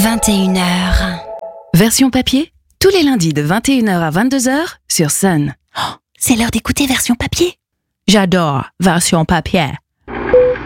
21h. Version papier, tous les lundis de 21h à 22h sur Sun. C'est l'heure d'écouter version papier. J'adore version papier.